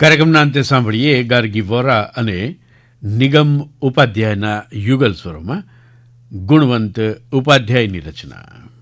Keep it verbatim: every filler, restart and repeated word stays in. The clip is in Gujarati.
કાર્યક્રમના અંતે સાંભળીએ ગાર્ગી વોરા અને નિગમ ઉપાધ્યાયના યુગલ સ્વરોમાં ગુણવંત ઉપાધ્યાયની રચના.